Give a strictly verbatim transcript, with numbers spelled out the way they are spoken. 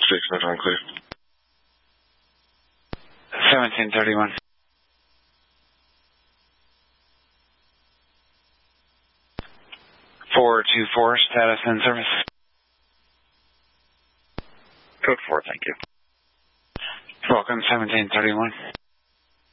six, Metron clear. seventeen thirty-one. four two four, status in service. Code four, thank you. Welcome, seventeen thirty-one.